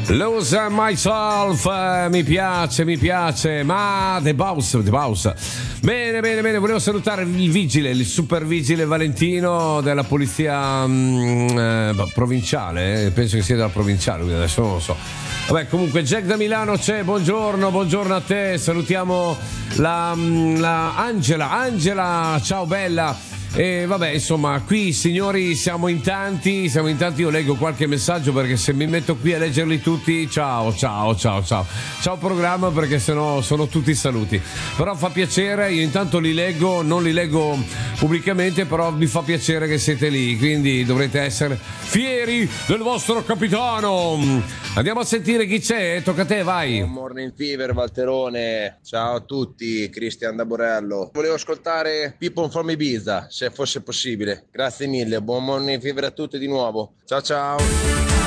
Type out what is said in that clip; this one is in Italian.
Lose Myself, mi piace, ma The Boss. Bene, volevo salutare il vigile, il super vigile Valentino della polizia provinciale, penso che sia della provinciale, adesso non lo so. Vabbè, comunque Jack da Milano c'è, buongiorno a te, salutiamo la Angela, ciao bella. E vabbè, insomma, qui signori siamo in tanti, io leggo qualche messaggio perché se mi metto qui a leggerli tutti, ciao programma, perché sennò sono tutti saluti. Però fa piacere, io intanto li leggo, non li leggo pubblicamente, però mi fa piacere che siete lì, quindi dovrete essere fieri del vostro capitano. Andiamo a sentire chi c'è, tocca a te, vai. Buon morning fever Valterone, ciao a tutti, Cristian da Borello. Volevo ascoltare People from Ibiza, se fosse possibile. Grazie mille, buon morning fever a tutti di nuovo. Ciao.